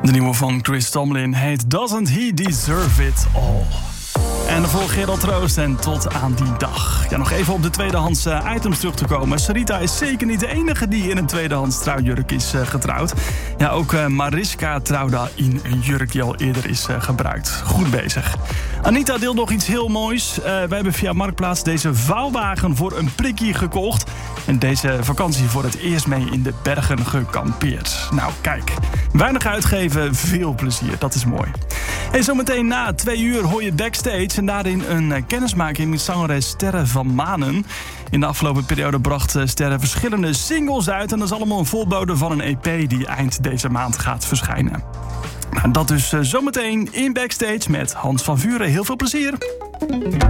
De nieuwe van Chris Tomlin heet Doesn't He Deserve It All. En de volgende Gerald Troost en tot aan die dag. Ja, nog even op de tweedehands items terug te komen. Sarita is zeker niet de enige die in een tweedehands trouwjurk is getrouwd. Ja, ook Mariska trouwde in een jurk die al eerder is gebruikt. Goed bezig. Anita deelt nog iets heel moois. Wij hebben via Marktplaats deze vouwwagen voor een prikkie gekocht. En deze vakantie voor het eerst mee in de bergen gekampeerd. Nou, kijk. Weinig uitgeven, veel plezier. Dat is mooi. Hey, zometeen na 2 uur hoor je Backstage. En daarin een kennismaking met zangeres Sterre van Manen. In de afgelopen periode bracht Sterre verschillende singles uit. En dat is allemaal een voorbode van een EP die eind deze maand gaat verschijnen. Nou, dat dus zometeen in Backstage met Hans van Vuren. Heel veel plezier.